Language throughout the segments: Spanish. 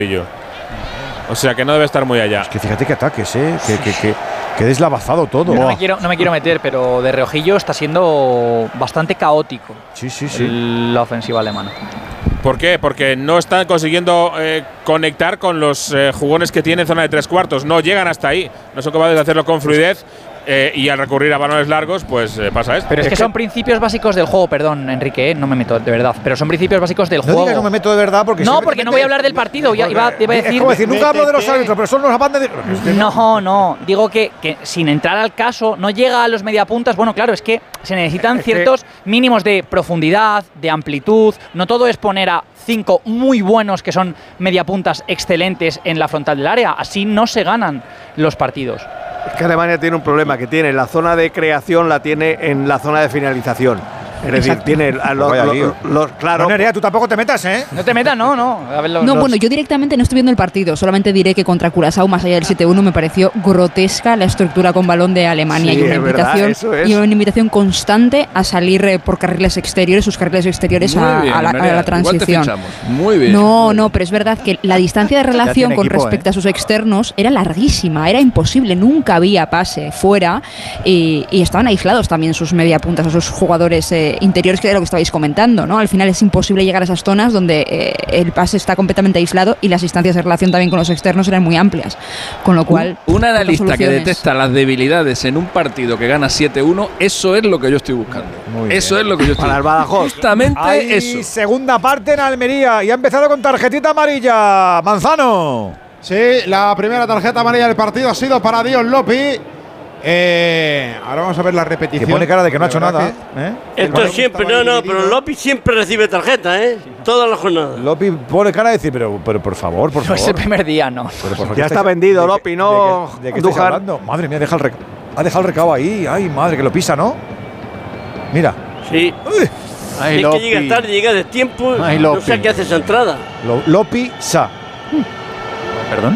O sea que no debe estar muy allá. Es que fíjate qué ataques, que deslavazado todo. No me quiero meter, pero de reojillo está siendo bastante caótico. Sí. La ofensiva alemana. ¿Por qué? Porque no están consiguiendo conectar con los jugones que tiene en zona de tres cuartos. No llegan hasta ahí. No son capaces de hacerlo con fluidez. Y al recurrir a balones largos, pues pasa esto. Pero es que son principios básicos del juego, perdón, Enrique, no me meto de verdad, pero son principios básicos del juego. No digas no me meto de verdad porque… No, porque no voy a hablar del partido, iba a decir… Es como decir, nunca hablo de los árbitros, pero solo nos acaban de decir… No, digo que sin entrar al caso, no llega a los mediapuntas. Bueno, claro, es que se necesitan ciertos mínimos de profundidad, de amplitud, no todo es poner a 5 muy buenos que son mediapuntas excelentes en la frontal del área, así no se ganan los partidos. Es que Alemania tiene un problema, que tiene la zona de creación, la tiene en la zona de finalización. Es decir, tiene claro. No, Nerea, tú tampoco te metas, ¿eh? No te metas, no. Bueno, yo directamente no estoy viendo el partido. Solamente diré que contra Curazao, más allá del 7-1, me pareció grotesca la estructura con balón de Alemania. Sí, y una invitación constante a salir por carriles exteriores, sus carriles exteriores a la transición. Muy bien. No, pero es verdad que la distancia de relación con respecto a sus externos era larguísima, era imposible. Nunca había pase fuera y estaban aislados también sus mediapuntas, sus jugadores interiores, que era lo que estabais comentando, ¿no? Al final es imposible llegar a esas zonas donde el pase está completamente aislado y las distancias de relación también con los externos eran muy amplias. Con lo cual… Un analista que detecta las debilidades en un partido que gana 7-1, eso es lo que yo estoy buscando. Eso es lo que yo estoy buscando. Para el Badajoz. Justamente eso. Segunda parte en Almería y ha empezado con tarjetita amarilla. Manzano. Sí, la primera tarjeta amarilla del partido ha sido para Dion Lopi. Ahora vamos a ver la repetición. Que pone cara de que no ha hecho nada. Esto siempre, pero Lopi siempre recibe tarjeta, todas las jornadas. Lopi pone cara de decir, pero por favor. No es el primer día, no. Ya está vendido Lopi, ¿no? ¿De qué estáis hablando? Madre mía, ha dejado el recado ahí. Ay, madre, que lo pisa, ¿no? Mira. Sí. Ay, es Lopi. que llega tarde, llega de tiempo. Ay, no sé qué hace esa entrada. Lopi Sa. ¿Perdón?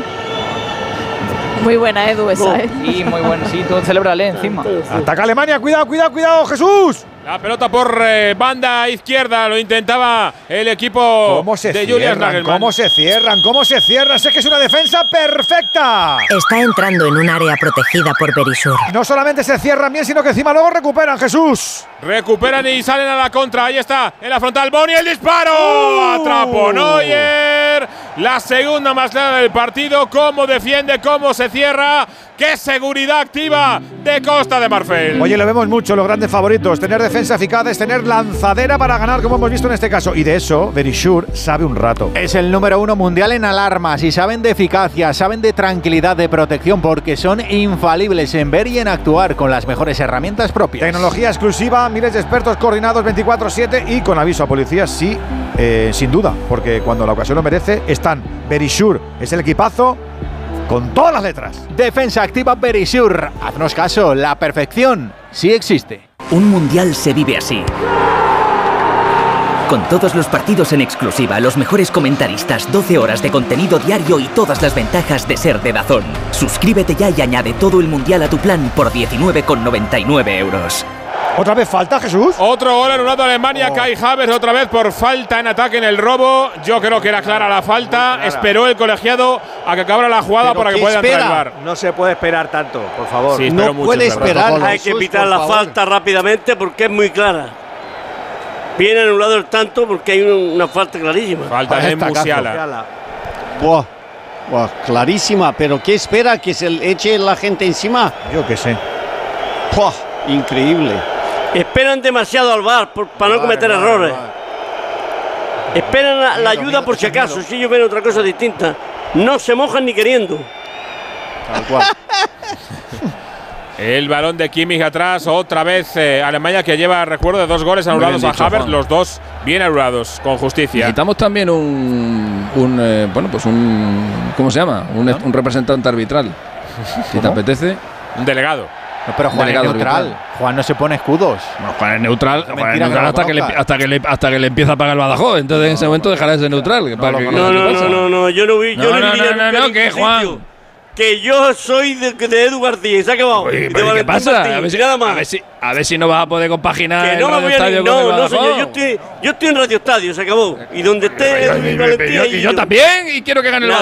Muy buena, Edu, esa, Sí, muy buena. Sí, tú celébrale encima. Ataca Alemania, cuidado, Jesús. La pelota por banda izquierda, lo intentaba el equipo de Julian Nagelsmann. ¿Cómo se cierran? Sé que es una defensa perfecta. Está entrando en un área protegida por Berisur. No solamente se cierran bien, sino que encima luego recuperan, Jesús. Recuperan y salen a la contra. Ahí está, en la frontal, Boni, el disparo. Atrapó Neuer. La segunda más clara del partido. Cómo defiende, cómo se cierra. ¡Qué seguridad activa de Costa de Marfil! Oye, lo vemos mucho, los grandes favoritos. Tener defensa eficaz es tener lanzadera para ganar, como hemos visto en este caso. Y de eso, Berisur sabe un rato. Es el número 1 mundial en alarmas y saben de eficacia, saben de tranquilidad, de protección, porque son infalibles en ver y en actuar con las mejores herramientas propias. Tecnología exclusiva, miles de expertos coordinados 24/7 y con aviso a policías, sí, sin duda, porque cuando la ocasión lo merece, están. Berisur es el equipazo con todas las letras. Defensa activa Berisur. Haznos caso, la perfección sí existe. Un mundial se vive así. Con todos los partidos en exclusiva, los mejores comentaristas, 12 horas de contenido diario y todas las ventajas de ser de DAZN. Suscríbete ya y añade todo el mundial a tu plan por 19,99 €. ¿Otra vez falta, Jesús? Otro gol anulado a Alemania. Kai Havertz otra vez por falta en ataque en el robo. Yo creo que era clara la falta. Esperó el colegiado a que acabara la jugada para que pueda entrar el VAR. No se puede esperar tanto, por favor. Sí, no mucho, puede esperar. Hay que pitar la falta rápidamente porque es muy clara. Viene anulado el tanto porque hay una falta clarísima. Falta de Musiala. Buah, clarísima. ¿Pero qué espera? ¿Que se le eche la gente encima? Yo qué sé. Buah, increíble. Esperan demasiado al VAR para no cometer errores. Esperan la ayuda por si acaso. Si ellos ven otra cosa distinta, no se mojan ni queriendo. Tal cual. El balón de Kimmich atrás, otra vez Alemania, que lleva, recuerdo, de 2 goles anulados a Havertz, los 2 bien anulados, con justicia. Necesitamos también ¿cómo se llama? Un representante arbitral. Si te apetece. Un delegado. No, pero Juan es neutral. Juan no se pone escudos. No, Juan es neutral, hasta que le empieza a pagar el Badajoz. Entonces en ese momento dejará de ser neutral. No, yo no vi. No, que Juan. Que yo soy de Edu García, se ha acabado. Oye, ¿qué pasa? A ver si no vas a poder compaginar. Que no me voy a ir. No, señor, yo estoy en Radio Estadio, se acabó. Y donde esté Edu García. Y yo también, y quiero que gane el Badajoz.